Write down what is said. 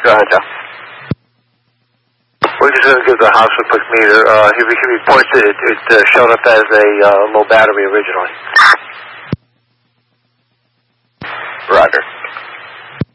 Go ahead, Joe. We're just going to give the house a quick meter. He reports it showed up as a low battery originally.